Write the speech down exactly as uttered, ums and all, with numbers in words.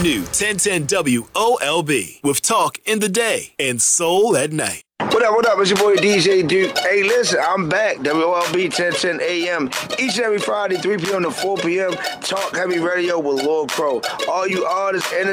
new ten ten W O L B with talk in the day and soul at night. What up, what up? It's your boy D J Duke. Hey, listen, I'm back. W O L B ten ten A M. Each and every Friday, three p.m. to four p.m. Talk Heavy Radio with Lord Crow. All you artists,